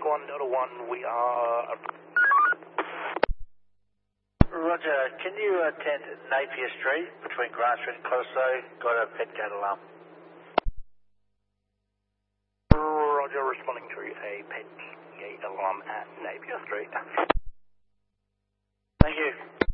1 we are... Roger, can you attend Napier Street between Grant Street and Cloughesy? Got a pet cat alarm. Roger, responding to a pet gate alarm at Napier Street. Thank you.